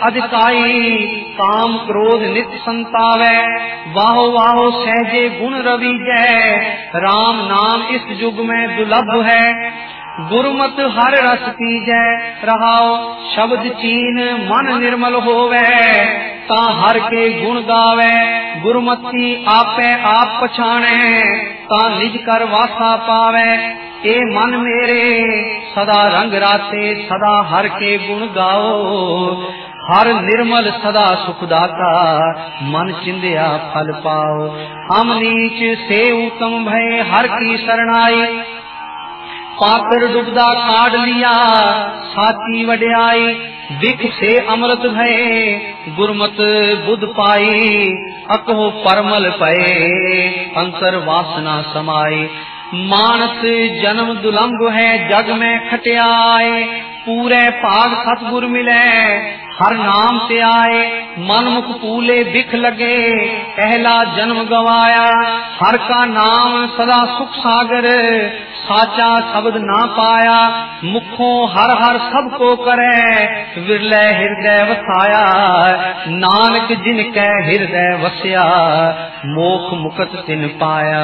अधिकाई, काम क्रोध नित संतावै, वाहो वाहो सहजे गुण रविजय, राम नाम इस युग में दुर्लभ है, गुरुमत हर रस पीजै, रहाओ शब्द चीन मन निर्मल होवै, ता हर के गुण गावै, गुरुमति आपे आप पछाणै, ता निज कर वासा पावै, ए मन मेरे सदा रंग राते, सदा हर के गुण गाओ, हर निर्मल सदा सुखदाता, मन चिंदिया फल पाओ, हम नीच से उत्तम भय हर की शरणाई, पाकर डुबदा काढ़ लिया साची वड्याई, विख से अमृत भये गुरमत बुध पाई, अकहो परमल पए अंतर वासना समाई, मानस जन्म दुलंभ है जग में खटियाए, पूरे भाग सतगुर मिले हर नाम से आए, मन मुख पूले बिख लगे पहला जन्म गवाया, हर का नाम सदा सुख सागर, साचा शब्द ना पाया, मुखों हर हर सबको करे, विरले हृदय वसाया, नानक जिनके हृदय वस्या, मोख मुकत तिन पाया।